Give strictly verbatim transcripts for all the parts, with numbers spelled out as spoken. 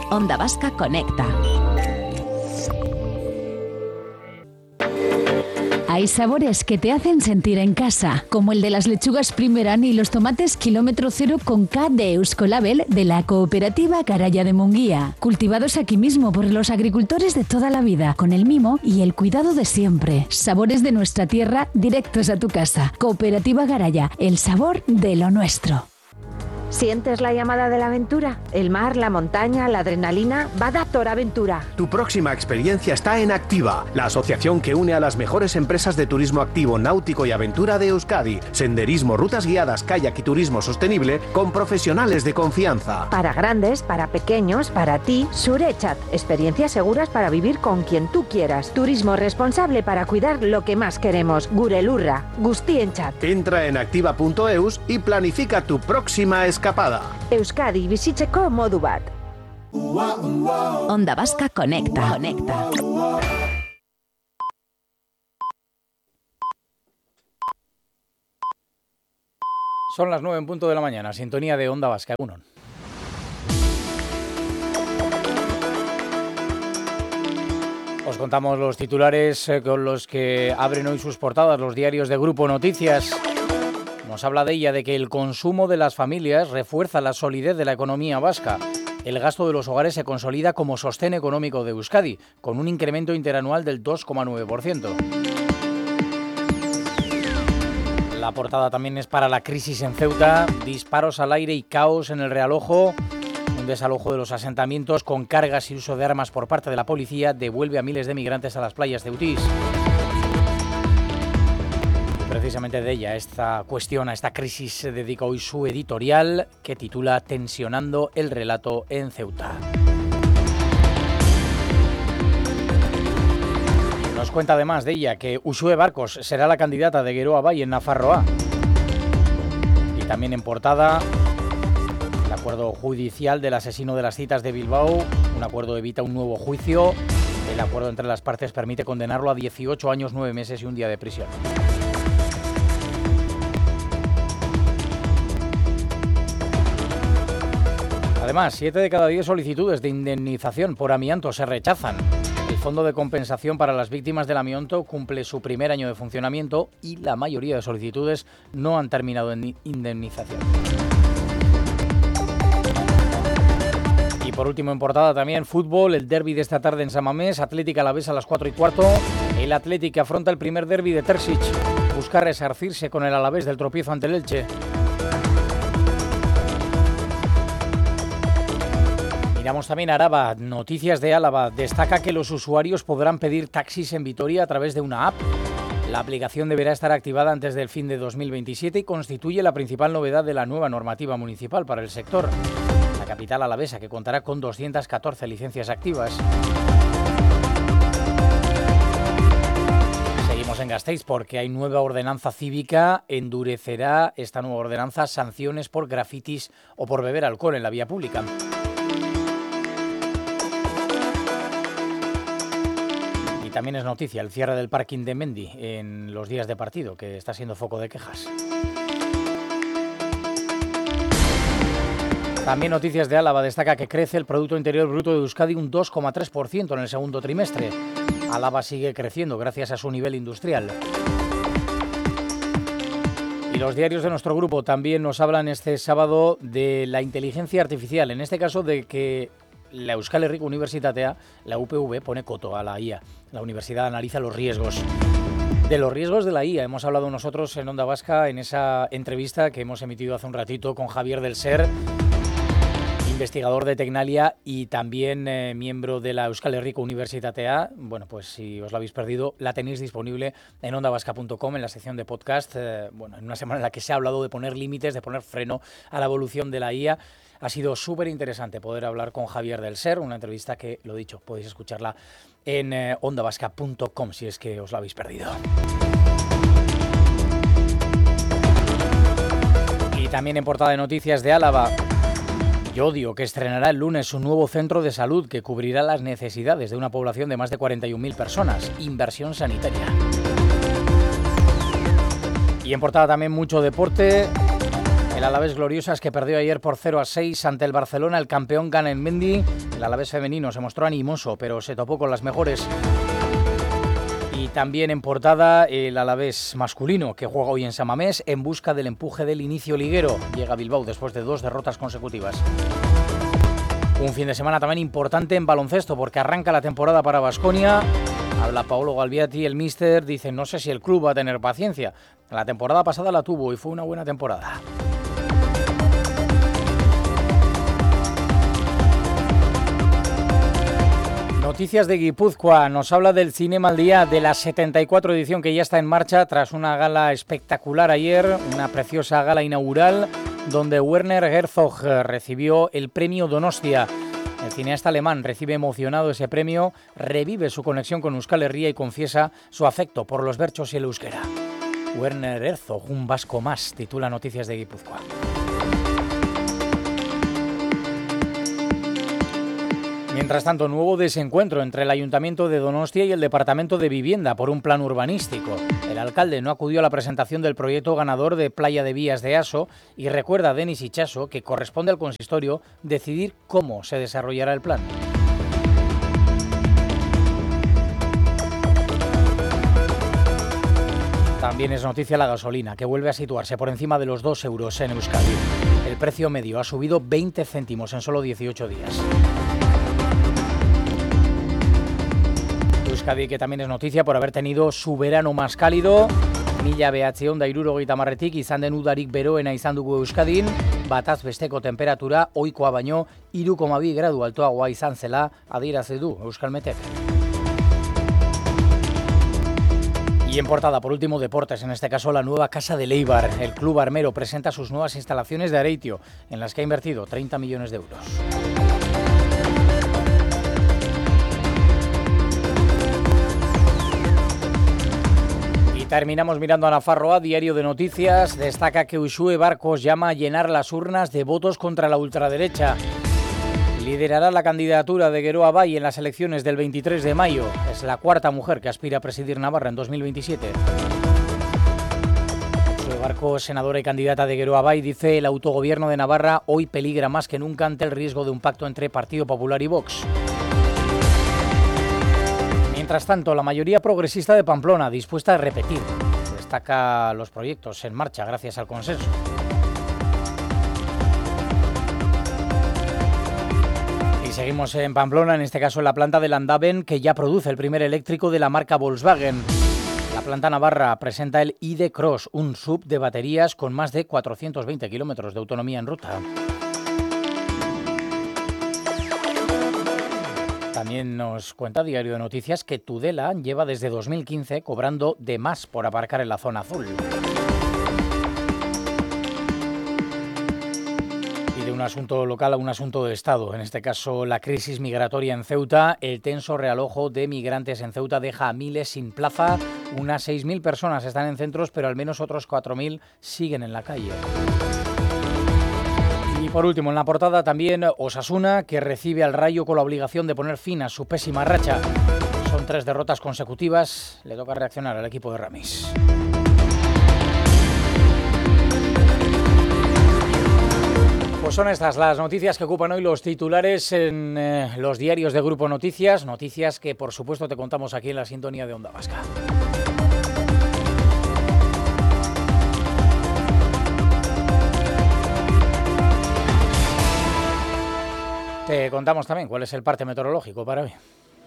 Onda Vasca Conecta. Hay sabores que te hacen sentir en casa, como el de las lechugas Primeran y los tomates kilómetro cero con K de Euskolabel de la cooperativa Garaya de Munguía, cultivados aquí mismo por los agricultores de toda la vida, con el mimo y el cuidado de siempre. Sabores de nuestra tierra directos a tu casa. Cooperativa Garaya, el sabor de lo nuestro. ¿Sientes la llamada de la aventura? El mar, la montaña, la adrenalina. Badator Aventura. Tu próxima experiencia está en Activa, la asociación que une a las mejores empresas de turismo activo, náutico y aventura de Euskadi. Senderismo, rutas guiadas, kayak y turismo sostenible con profesionales de confianza. Para grandes, para pequeños, para ti, Surechat. Experiencias seguras para vivir con quien tú quieras. Turismo responsable para cuidar lo que más queremos. Gurelurra, Guztienchat. Entra en activa punto eus y planifica tu próxima escapada. Euskadi bizitzeko modu bat. Onda Vasca Conecta. Conecta. Son las nueve en punto de la mañana, sintonía de Onda Vasca. Uno. Os contamos los titulares con los que abren hoy sus portadas los diarios de Grupo Noticias. Nos habla de ella de que el consumo de las familias refuerza la solidez de la economía vasca. El gasto de los hogares se consolida como sostén económico de Euskadi, con un incremento interanual del dos coma nueve por ciento. La portada también es para la crisis en Ceuta, disparos al aire y caos en el Realojo. Un desalojo de los asentamientos con cargas y uso de armas por parte de la policía devuelve a miles de migrantes a las playas ceutís. Precisamente de ella, esta cuestión, a esta crisis, se dedica hoy su editorial, que titula Tensionando el relato en Ceuta. Nos cuenta además de ella que Uxue Barcos será la candidata de Geroa Bai en Nafarroa. Y también en portada, el acuerdo judicial del asesino de las citas de Bilbao. Un acuerdo evita un nuevo juicio. El acuerdo entre las partes permite condenarlo a dieciocho años, nueve meses y un día de prisión. Además, siete de cada diez solicitudes de indemnización por amianto se rechazan. El Fondo de Compensación para las Víctimas del Amianto cumple su primer año de funcionamiento y la mayoría de solicitudes no han terminado en indemnización. Y por último, en portada también, fútbol, el derbi de esta tarde en San Mamés, Atlético Alavés a las cuatro y cuarto. El Atlético afronta el primer derbi de Terzic. Busca resarcirse con el Alavés del tropiezo ante el Elche. Miramos también a Araba, noticias de Álava. Destaca que los usuarios podrán pedir taxis en Vitoria a través de una app. La aplicación deberá estar activada antes del fin de dos mil veintisiete y constituye la principal novedad de la nueva normativa municipal para el sector. La capital alavesa, que contará con doscientas catorce licencias activas. Seguimos en Gasteiz porque hay nueva ordenanza cívica. Endurecerá esta nueva ordenanza sanciones por grafitis o por beber alcohol en la vía pública. Y también es noticia el cierre del parking de Mendi en los días de partido, que está siendo foco de quejas. También noticias de Álava. Destaca que crece el Producto Interior Bruto de Euskadi un dos coma tres por ciento en el segundo trimestre. Álava sigue creciendo gracias a su nivel industrial. Y los diarios de nuestro grupo también nos hablan este sábado de la inteligencia artificial, en este caso de que la Euskal Herriko Unibertsitatea, la U P V, pone coto a la I A. La universidad analiza los riesgos. De los riesgos de la I A hemos hablado nosotros en Onda Vasca en esa entrevista que hemos emitido hace un ratito con Javier del Ser, investigador de Tecnalia y también eh, miembro de la Euskal Herriko Unibertsitatea. Bueno, pues si os la habéis perdido, la tenéis disponible en onda vasca punto com en la sección de podcast. Eh, bueno, en una semana en la que se ha hablado de poner límites, de poner freno a la evolución de la I A. Ha sido súper interesante poder hablar con Javier del Ser, una entrevista que, lo dicho, podéis escucharla en eh, onda vasca punto com si es que os la habéis perdido. Y también en portada de noticias de Álava, Llodio, que estrenará el lunes su nuevo centro de salud que cubrirá las necesidades de una población de más de cuarenta y un mil personas. Inversión sanitaria. Y en portada también mucho deporte. El Alavés Gloriosas, que perdió ayer por cero a seis ante el Barcelona. El campeón gana en Mendy. El Alavés femenino se mostró animoso, pero se topó con las mejores. Y también en portada el Alavés masculino, que juega hoy en San Mamés en busca del empuje del inicio liguero. Llega a Bilbao después de dos derrotas consecutivas. Un fin de semana también importante en baloncesto, porque arranca la temporada para Baskonia. Habla Paolo Galbiati, el míster, dice: no sé si el club va a tener paciencia. La temporada pasada la tuvo y fue una buena temporada. Noticias de Guipúzcoa, nos habla del Cinema al Día, de la setenta y cuatro edición que ya está en marcha tras una gala espectacular ayer, una preciosa gala inaugural donde Werner Herzog recibió el premio Donostia. El cineasta alemán recibe emocionado ese premio, revive su conexión con Euskal Herria y confiesa su afecto por los bertsos y el euskera. Werner Herzog, un vasco más, titula Noticias de Guipúzcoa. Mientras tanto, nuevo desencuentro entre el Ayuntamiento de Donostia y el Departamento de Vivienda por un plan urbanístico. El alcalde no acudió a la presentación del proyecto ganador de Playa de Vías de Aso y recuerda a Denis Itxaso que corresponde al consistorio decidir cómo se desarrollará el plan. También es noticia la gasolina, que vuelve a situarse por encima de los dos euros en Euskadi. El precio medio ha subido veinte céntimos en solo dieciocho días. Euskadi, que también es noticia por haber tenido su verano más cálido. Mila behatziehun eta hirurogeita hamarretik izan den udarik beroena izan dugu Euskadin. Bataz besteko temperatura ohikoa baino hiru koma bi gradu altoagoa izan zela adierazi du Euskalmetek. Y en portada, por último, deportes, en este caso la nueva Casa del Eibar. El club armero presenta sus nuevas instalaciones de Areitio, en las que ha invertido treinta millones de euros. Terminamos mirando a Nafarroa, diario de noticias. Destaca que Uxue Barcos llama a llenar las urnas de votos contra la ultraderecha. Liderará la candidatura de Geroa Bai en las elecciones del veintitrés de mayo. Es la cuarta mujer que aspira a presidir Navarra en dos mil veintisiete. Uxue Barcos, senadora y candidata de Geroa Bai, dice: el autogobierno de Navarra hoy peligra más que nunca ante el riesgo de un pacto entre Partido Popular y Vox. Mientras tanto, la mayoría progresista de Pamplona dispuesta a repetir. Destaca los proyectos en marcha gracias al consenso. Y seguimos en Pamplona, en este caso en la planta de Landaven, que ya produce el primer eléctrico de la marca Volkswagen. La planta navarra presenta el I D Cross, un sub de baterías con más de cuatrocientos veinte kilómetros de autonomía en ruta. También nos cuenta Diario de Noticias que Tudela lleva desde dos mil quince cobrando de más por aparcar en la zona azul. Y de un asunto local a un asunto de Estado, en este caso la crisis migratoria en Ceuta. El tenso realojo de migrantes en Ceuta deja a miles sin plaza. Unas seis mil personas están en centros, pero al menos otros cuatro mil siguen en la calle. Y por último, en la portada también Osasuna, que recibe al Rayo con la obligación de poner fin a su pésima racha. Son tres derrotas consecutivas, le toca reaccionar al equipo de Ramis. Pues son estas las noticias que ocupan hoy los titulares en eh, los diarios de Grupo Noticias, noticias que por supuesto te contamos aquí en la sintonía de Onda Vasca. Te contamos también cuál es el parte meteorológico para hoy.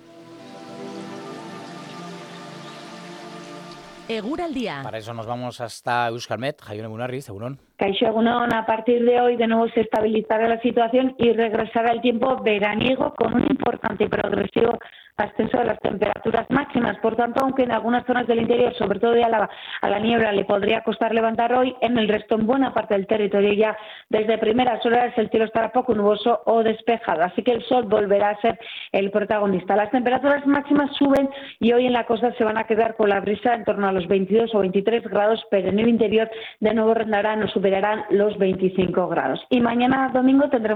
Egur al día. Para eso nos vamos hasta Euskalmet. Jaione Munarriz, Egunon. Kaixo Egunon, a partir de hoy de nuevo se estabilizará la situación y regresará el tiempo veraniego con un importante y progresivo ascenso de las temperaturas máximas. Por tanto, aunque en algunas zonas del interior, sobre todo de Álava, a la niebla le podría costar levantar hoy, en el resto, en buena parte del territorio, ya desde primeras horas el cielo estará poco nuboso o despejado, así que el sol volverá a ser el protagonista. Las temperaturas máximas suben y hoy en la costa se van a quedar con la brisa en torno a los veintidós o veintitrés grados, pero en el interior de nuevo rondarán o superarán los veinticinco grados. Y mañana domingo tendremos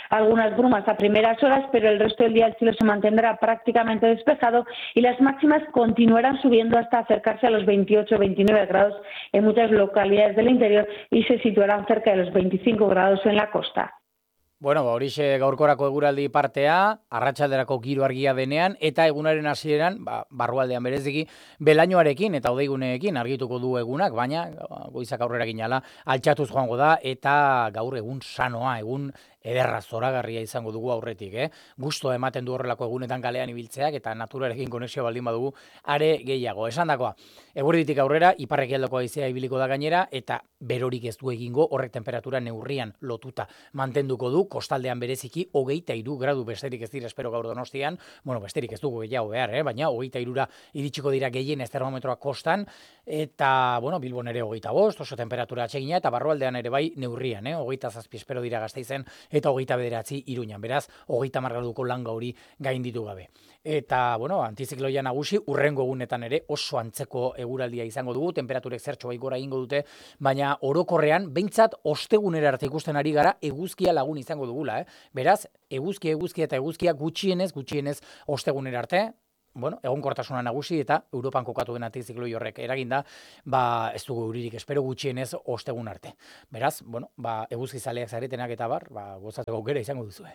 algunas brumas a primeras horas, pero el resto del día el cielo se mantendrá prácticamente despejado y las máximas continuarán subiendo hasta acercarse a los veintiocho a veintinueve grados en muchas localidades del interior y se situarán cerca de los veinticinco grados en la costa. Bueno, ba, horixe gaurkorako eguraldi partea, arratsalderako giro argia denean, eta egunaren hasieran, ba, barrualdean bereziki, belainoarekin eta odeiguneekin argituko du egunak, baina goizak aurrera ginala, altxatuz joango da, eta gaur egun sanoa, egun ederra zoragarria izango dugu aurretik, eh? Gusto ematen du horrelako egunetan kalean ibiltzeak eta naturarekin konexio baldin badugu are gehiago. Esandakoa, eguerditik aurrera iparrekialdeko haizea ibiliko da gainera eta berorik ez du egingo, horrek temperatura neurrian lotuta mantenduko du, kostaldean bereziki hogeita hiru gradu besterik ez dira espero gaur Donostian, bueno, besterik ez dugu gehiago behar, eh? Baina hogeita hirura iritsiko dira gehien ez termometroak kostan eta, bueno, Bilbon ere hogeita bost, oso temperatura atsegina eta barrualdean ere bai neurrian, eh? hogeita zazpi espero dira Gasteizen eta hogeita bederatzi Iruñan, beraz, hogeita hamar graduko langa hori gainditu gabe. Eta, bueno, antizikloia nagusi, urrengo egunetan ere oso antzeko eguraldia izango dugu, temperaturek zertxo bai gora egingo dute, baina orokorrean, behintzat ostegunera arte ikusten ari gara, eguzkia lagun izango dugula, eh? Beraz, eguzkia, eguzkia eta eguzkia gutxienez, gutxienez ostegunera arte, bueno, egonkortasuna nagusi eta Europan kokatu den antizikloi horrek eraginda, ba, ez dugu euririk espero gutxienez ostegun arte. Beraz, bueno, ba, eguzkizaleak zaretenak eta bar, ba, gozatzeko aukera izango duzue.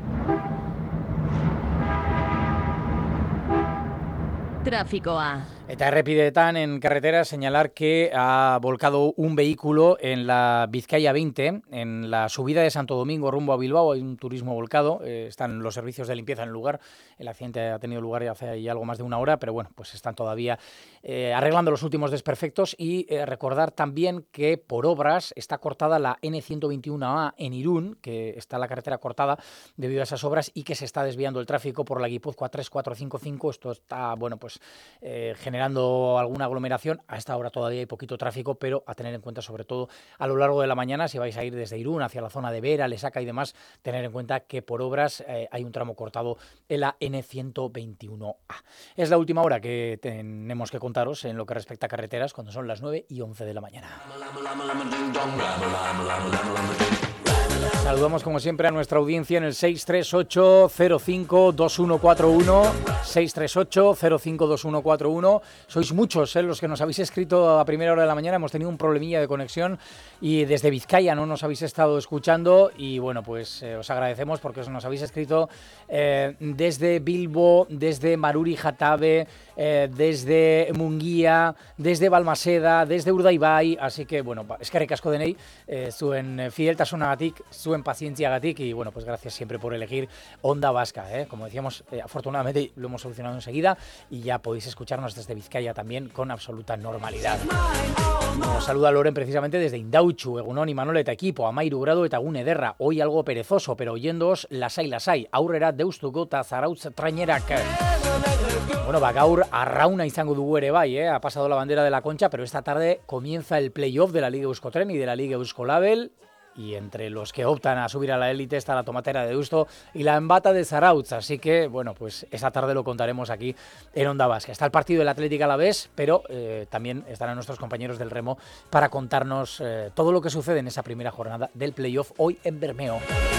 Tráficoa. Eta errepideetan, en carretera, señalar que ha volcado un vehículo en la Vizcaya veinte, en la subida de Santo Domingo rumbo a Bilbao, hay un turismo volcado, eh, están los servicios de limpieza en el lugar, el accidente ha tenido lugar ya hace ya algo más de una hora, pero bueno, pues están todavía eh, arreglando los últimos desperfectos y eh, recordar también que por obras está cortada la ene ciento veintiuno A en Irún, que está la carretera cortada debido a esas obras y que se está desviando el tráfico por la Guipúzcoa tres cuatro cinco cinco, esto está, bueno, pues eh, generando alguna aglomeración. A esta hora todavía hay poquito tráfico, pero a tener en cuenta sobre todo a lo largo de la mañana, si vais a ir desde Irún hacia la zona de Vera, Lesaca y demás, tener en cuenta que por obras eh, hay un tramo cortado en la ene ciento veintiuno A. Es la última hora que tenemos que contaros en lo que respecta a carreteras cuando son las nueve y once de la mañana. Saludamos como siempre a nuestra audiencia en el seis tres ocho cero cinco dos uno cuatro uno, seis tres ocho cero cinco dos uno cuatro uno. Sois muchos eh, los que nos habéis escrito a primera hora de la mañana, hemos tenido un problemilla de conexión y desde Vizcaya no nos habéis estado escuchando y bueno, pues eh, os agradecemos porque os nos habéis escrito eh, desde Bilbo, desde Maruri Jatabe, eh, desde Munguía, desde Balmaseda, desde Urdaibai, así que bueno, eskerrik asko denei, eh, zuen fideltasunagatik, zuen pazientziagatik y bueno, pues gracias siempre por elegir Onda Vasca, ¿eh? Como decíamos, eh, afortunadamente lo hemos solucionado enseguida y ya podéis escucharnos desde Vizcaya también con absoluta normalidad. Nos saluda Loren precisamente desde Indautxu, Egunon, Imanol eta equipo, Amairu grado eta Gune Ederra, hoy algo perezoso, pero oyéndoos lasai lasai, aurrera deustuko eta zarautz trainerak. Bueno, ba, gaur arrauna izango dugu ere bai, eh? Ha pasado la bandera de la Concha, pero esta tarde comienza el playoff de la Liga Euskotren y de la Liga Euskolabel. Y entre los que optan a subir a la élite está la Tomatera de Deusto y la Embata de Zarautz. Así que, bueno, pues esta tarde lo contaremos aquí en Onda Vasca. Está el partido del Atlético Alavés, pero eh, también estarán nuestros compañeros del Remo para contarnos eh, todo lo que sucede en esa primera jornada del playoff hoy en Bermeo.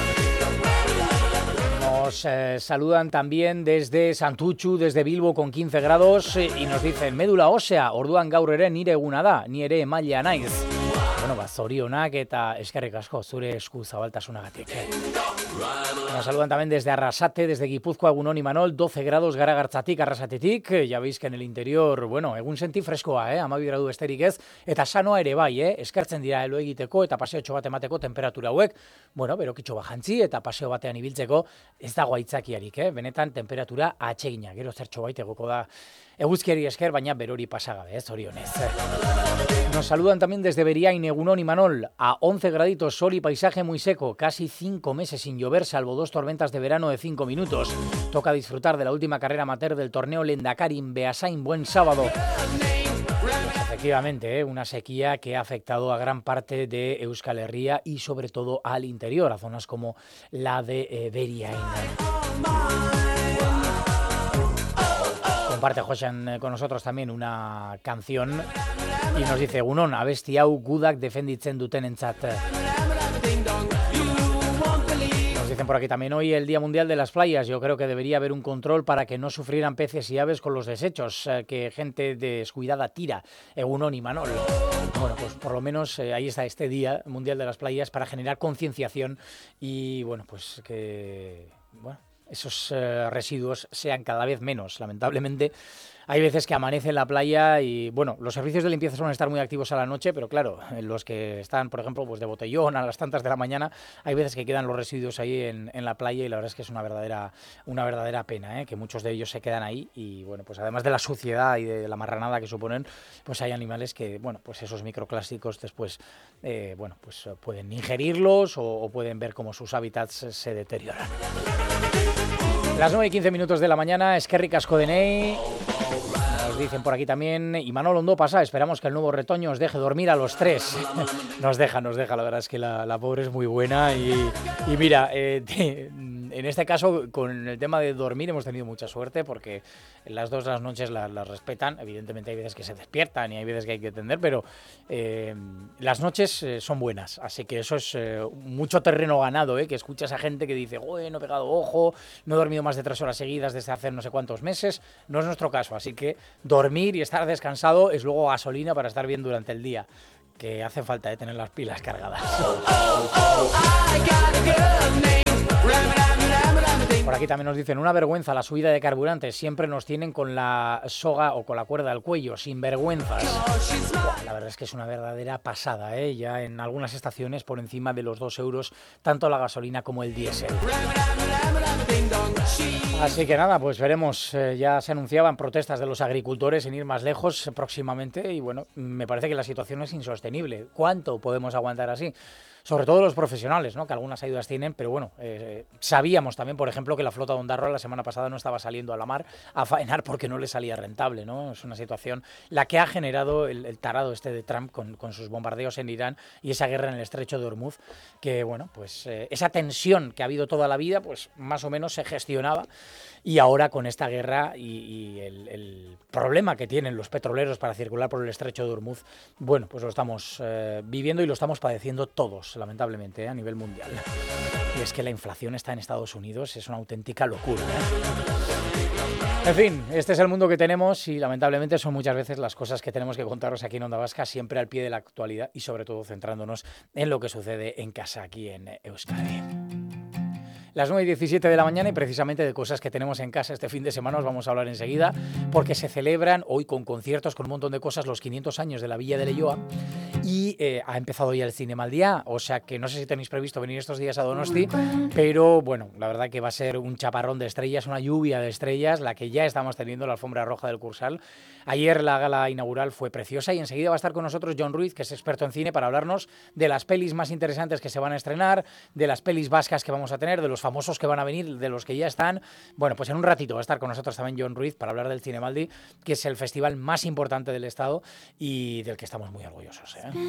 Nos eh, saludan también desde Santutxu, desde Bilbo con quince grados eh, y nos dicen, médula ósea, orduan gaur ere nire eguna da, ni ere emailea naiz. Bueno, ba, zorionak eta eskerrik asko zure esku zabaltasunagatik. Nos saludan también desde Arrasate, desde Guipúzcoa, Egunon y Manol, doce grados Garagartzatik, Arrasatetik. Ya veis que en el interior, bueno, egun senti freskoa, eh, hamabi gradu besterik ez, eta sanoa ere bai, eh, eskertzen dira elo egiteko eta paseotxo bat emateko temperatura hauek, bueno, berokitxo bajantzi eta paseo batean ibiltzeko ez dago aitzakiarik, eh, benetan temperatura atsegina, gero zertxo bait egoko da eguzkiari esker, baina berori pasagabe, eh, zorionez. Nos saludan también desde Beriain, Egunon y Manol, a once graditos, sol y paisaje muy seco, casi cinco meses sin llover, salvo dos tormentas de verano de cinco minutos. Toca disfrutar de la última carrera amateur del torneo Lendakarin Beasain. Buen sábado. Pues efectivamente, ¿eh? Una sequía que ha afectado a gran parte de Euskal Herria y sobre todo al interior, a zonas como la de eh, Beriain. Comparte Josean con nosotros también una canción y nos dice, Egunon, abesti hau gudak defenditzen dutenentzat. Nos dicen por por aquí también hoy el Día Mundial de las Playas. Yo creo que debería haber un control para que no sufrieran peces y aves con los desechos eh, que gente descuidada tira. Egunon y Manol. Bueno, pues por lo menos eh, ahí está este Día Mundial de las Playas para generar concienciación y bueno, pues que bueno, esos eh, residuos sean cada vez menos. Lamentablemente hay veces que amanece en la playa y, bueno, los servicios de limpieza suelen estar muy activos a la noche, pero claro, los que están, por ejemplo, pues de botellón a las tantas de la mañana, hay veces que quedan los residuos ahí en, en la playa y la verdad es que es una verdadera, una verdadera pena, ¿eh? Que muchos de ellos se quedan ahí y, bueno, pues además de la suciedad y de la marranada que suponen, pues hay animales que, bueno, pues esos microplásticos después, eh, bueno, pues pueden ingerirlos o, o pueden ver cómo sus hábitats se deterioran. Las nueve y quince minutos de la mañana, Eskerrik asko denei. Nos dicen por aquí también, y Manol Ondo pasa, esperamos que el nuevo retoño os deje dormir a los tres. Nos deja, nos deja, la verdad es que la, la pobre es muy buena y, y mira, eh, te, en este caso con el tema de dormir hemos tenido mucha suerte porque las dos las noches las, las respetan, evidentemente hay veces que se despiertan y hay veces que hay que atender, pero eh, las noches eh, son buenas, así que eso es eh, mucho terreno ganado, eh, que escuchas a gente que dice, bueno, he pegado ojo, no he dormido más de tres horas seguidas desde hace no sé cuántos meses, no es nuestro caso, así que dormir y estar descansado es luego gasolina para estar bien durante el día, que hace falta de tener las pilas cargadas. Por aquí también nos dicen, una vergüenza la subida de carburantes, siempre nos tienen con la soga o con la cuerda al cuello, sin vergüenzas. Buah, la verdad es que es una verdadera pasada, ¿eh? Ya en algunas estaciones por encima de los dos euros, tanto la gasolina como el diésel. Así que nada, pues veremos, eh, ya se anunciaban protestas de los agricultores en ir más lejos eh, próximamente y bueno, me parece que la situación es insostenible. ¿Cuánto podemos aguantar así? Sobre todo los profesionales, ¿no? Que algunas ayudas tienen, pero bueno, eh, sabíamos también, por ejemplo, que la flota de Ondarroa la semana pasada no estaba saliendo a la mar a faenar porque no le salía rentable, ¿no? Es una situación la que ha generado el, el tarado este de Trump con, con sus bombardeos en Irán y esa guerra en el estrecho de Hormuz, que bueno, pues eh, esa tensión que ha habido toda la vida, pues más o menos se gestionaba y ahora con esta guerra y, y el, el problema que tienen los petroleros para circular por el estrecho de Hormuz, bueno, pues lo estamos eh, viviendo y lo estamos padeciendo todos, lamentablemente, ¿eh? A nivel mundial. Y es que la inflación está en Estados Unidos, es una auténtica locura, ¿eh? En fin, este es el mundo que tenemos y lamentablemente son muchas veces las cosas que tenemos que contaros aquí en Onda Vasca, siempre al pie de la actualidad y sobre todo centrándonos en lo que sucede en casa aquí en Euskadi. Las nueve y diecisiete de la mañana y precisamente de cosas que tenemos en casa este fin de semana os vamos a hablar enseguida porque se celebran hoy con conciertos, con un montón de cosas, los quinientos años de la Villa de Leioa y eh, ha empezado ya el Zinemaldia, o sea que no sé si tenéis previsto venir estos días a Donosti, pero bueno, la verdad que va a ser un chaparrón de estrellas, una lluvia de estrellas, la que ya estamos teniendo, la alfombra roja del Cursal. Ayer la gala inaugural fue preciosa y enseguida va a estar con nosotros John Ruiz, que es experto en cine, para hablarnos de las pelis más interesantes que se van a estrenar, de las pelis vascas que vamos a tener, de los famosos que van a venir, de los que ya están. Bueno, pues en un ratito va a estar con nosotros también John Ruiz para hablar del Zinemaldi, que es el festival más importante del estado y del que estamos muy orgullosos, ¿eh?